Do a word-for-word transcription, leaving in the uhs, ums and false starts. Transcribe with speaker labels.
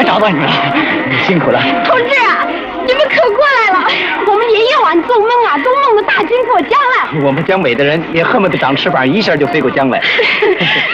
Speaker 1: 找到你了，你辛苦了。
Speaker 2: 同志啊，你们可过来了！我们连夜晚做梦啊，都梦到大军过江了。
Speaker 1: 我们江北的人也恨不得长翅膀，一下就飞过江来。